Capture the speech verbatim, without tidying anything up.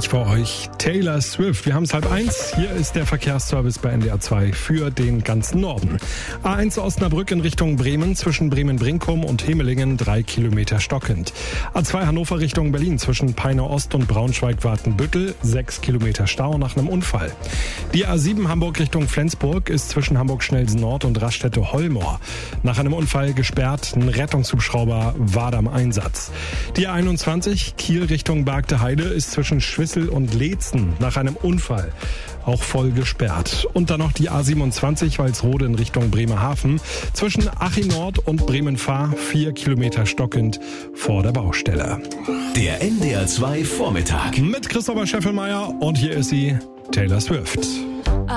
gleich für euch Taylor Swift. Wir haben es halb eins. Hier ist der Verkehrsservice bei N D R zwei für den ganzen Norden. A eins Osnabrück in Richtung Bremen, zwischen Bremen-Brinkum und Hemelingen drei Kilometer stockend. A zwei Hannover Richtung Berlin, zwischen Peine Ost und Braunschweig-Wartenbüttel sechs Kilometer Stau nach einem Unfall. Die A sieben Hamburg Richtung Flensburg ist zwischen Hamburg-Schnelsen Nord und Raststätte-Hollmoor nach einem Unfall gesperrt. Ein Rettungshubschrauber war da im Einsatz. Die A einundzwanzig Kiel Richtung Bargte Heide ist zwischen Schwissel und Leetzen nach einem Unfall auch voll gesperrt. Und dann noch die A siebenundzwanzig Walsrode in Richtung Bremerhaven zwischen Achim Nord und Bremen-Fahr vier Kilometer stockend vor der Baustelle. Der N D R zwei Vormittag Mit Christopher Scheffelmeier und hier ist sie, Taylor Swift.